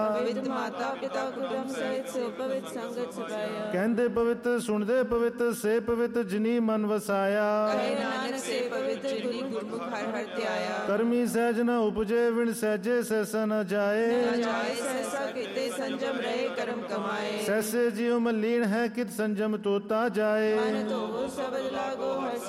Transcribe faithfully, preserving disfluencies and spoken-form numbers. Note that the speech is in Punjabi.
ਪਵਿੱਤ ਮਾਤਾ ਪਿਤਾ ਕੁਟੁੰਬ ਸਹਿਤ ਸੋ ਪਵਿੱਤ ਸੰਗਤ ਸਭਾਇਆ। ਕਹਿੰਦੇ ਪਵਿੱਤ ਸੁਣਦੇ ਪਵਿੱਤ ਸੇ ਪਵਿੱਤ ਜਿਨੀ ਮਨ ਵਸਾਇਆ। ਕਹੇ ਨਾਨਕ ਸੇ ਪਵਿੱਤ ਜਿਨੀ ਗੁਰਮੁਖ ਹਰਿ ਹਰਿ ਧਿਆਇਆ। ਕਰਮੀ ਸਹਿਜ ਨ ਉਪਜੇ ਵਿਣ ਸਹਿਜੇ ਸਹਿਸਾ ਨ ਜਾਏ। ਨ ਜਾਏ ਸਹਿਸਾ ਕੀਤੇ ਸੰਜਮ ਰਹੇ ਕਰਮ ਕਮਾਏ। ਸਹਿਸੇ ਜਿਉ ਮਲੀਨ ਹੈ ਕਿਤ ਸੰਜਮ ਤੋਤਾ ਜਾਏ। ਮਨ ਧੋਵੋ ਸ਼ਬਦ ਲਾਗੋ ਹਰਿ